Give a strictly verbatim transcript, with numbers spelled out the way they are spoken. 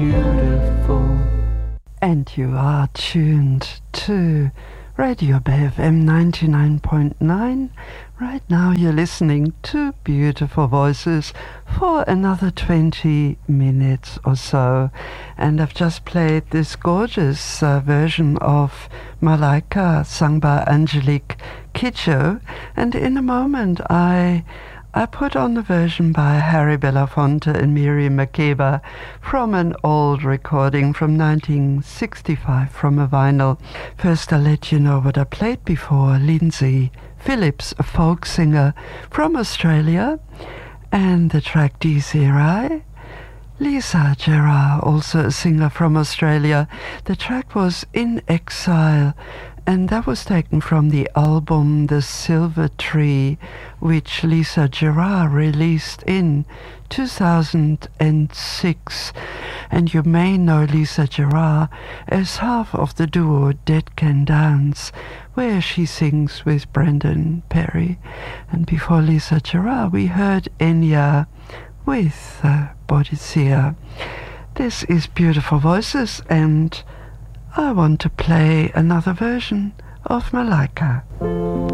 beautiful. And you are tuned to Radio Bay F M ninety-nine point nine. Right now you're listening to Beautiful Voices for another twenty minutes or so. And I've just played this gorgeous uh, version of Malaika sung by Angelique Kidjo. And in a moment I I put on the version by Harry Belafonte and Miriam Makeba from an old recording from nineteen sixty-five from a vinyl. First I'll let you know what I played before. Lindsay Phillips, a folk singer from Australia, and the track Desiree. Lisa Gerard, also a singer from Australia. The track was In Exile, and that was taken from the album The Silver Tree, which Lisa Gerard released in two thousand six. And you may know Lisa Gerard as half of the duo Dead Can Dance, where she sings with Brendan Perry. And before Lisa Gerard, we heard Enya with uh, Boadicea. This is Beautiful Voices, and I want to play another version of Malaika.